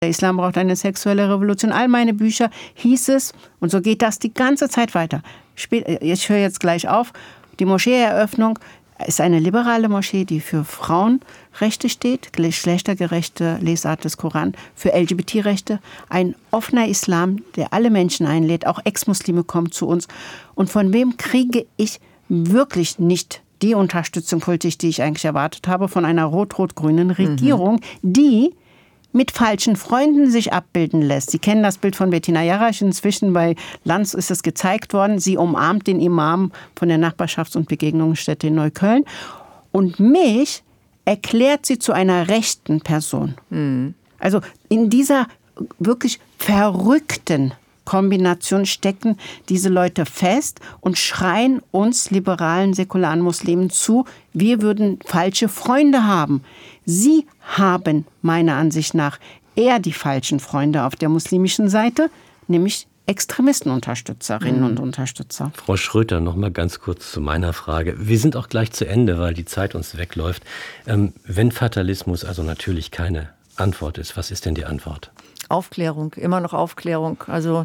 Der Islam braucht eine sexuelle Revolution. All meine Bücher hieß es, und so geht das die ganze Zeit weiter. Ich höre jetzt gleich auf. Die Moscheeeröffnung ist eine liberale Moschee, die für Frauenrechte steht, geschlechtergerechte Lesart des Koran, für LGBT-Rechte. Ein offener Islam, der alle Menschen einlädt. Auch Ex-Muslime kommen zu uns. Und von wem kriege ich wirklich nicht die Unterstützung politisch, die ich eigentlich erwartet habe, von einer rot-rot-grünen Regierung, die mit falschen Freunden sich abbilden lässt. Sie kennen das Bild von Bettina Jarasch. Inzwischen bei Lanz ist es gezeigt worden. Sie umarmt den Imam von der Nachbarschafts- und Begegnungsstätte in Neukölln. Und mich erklärt sie zu einer rechten Person. Also in dieser wirklich verrückten Kombination stecken diese Leute fest und schreien uns liberalen, säkularen Muslimen zu, wir würden falsche Freunde haben. Sie haben meiner Ansicht nach eher die falschen Freunde auf der muslimischen Seite, nämlich Extremistenunterstützerinnen und Unterstützer. Frau Schröter, noch mal ganz kurz zu meiner Frage. Wir sind auch gleich zu Ende, weil die Zeit uns wegläuft. Wenn Fatalismus also natürlich keine Antwort ist, was ist denn die Antwort? Aufklärung, immer noch Aufklärung. Also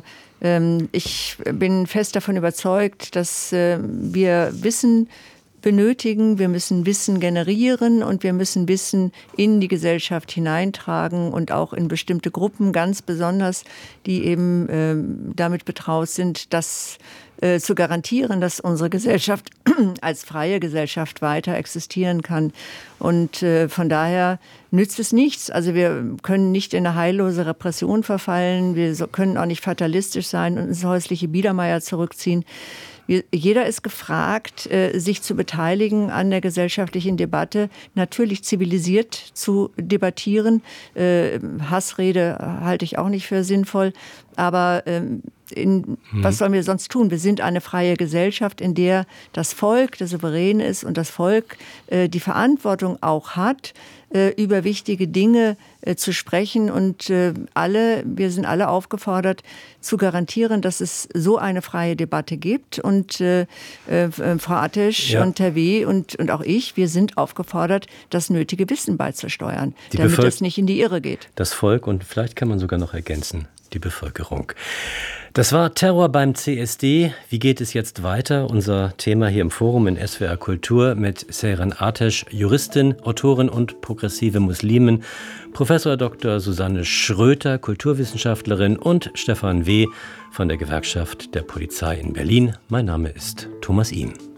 ich bin fest davon überzeugt, dass wir Wissen benötigen, wir müssen Wissen generieren und wir müssen Wissen in die Gesellschaft hineintragen und auch in bestimmte Gruppen ganz besonders, die eben damit betraut sind, das zu garantieren, dass unsere Gesellschaft als freie Gesellschaft weiter existieren kann. Und von daher nützt es nichts. Also wir können nicht in eine heillose Repression verfallen, wir können auch nicht fatalistisch sein und ins häusliche Biedermeier zurückziehen. Jeder ist gefragt, sich zu beteiligen an der gesellschaftlichen Debatte, natürlich zivilisiert zu debattieren. Hassrede halte ich auch nicht für sinnvoll, aber was sollen wir sonst tun? Wir sind eine freie Gesellschaft, in der das Volk der Souverän ist und das Volk die Verantwortung auch hat, über wichtige Dinge zu sprechen und wir sind alle aufgefordert, zu garantieren, dass es so eine freie Debatte gibt. Und Frau Atesch und Herr W. und auch ich, wir sind aufgefordert, das nötige Wissen beizusteuern, damit es nicht in die Irre geht. Das Volk und vielleicht kann man sogar noch ergänzen, die Bevölkerung. Das war Terror beim CSD. Wie geht es jetzt weiter? Unser Thema hier im Forum in SWR Kultur mit Seyran Ateş, Juristin, Autorin und progressive Muslimin, Professor Dr. Susanne Schröter, Kulturwissenschaftlerin und Stefan W. von der Gewerkschaft der Polizei in Berlin. Mein Name ist Thomas Ihm.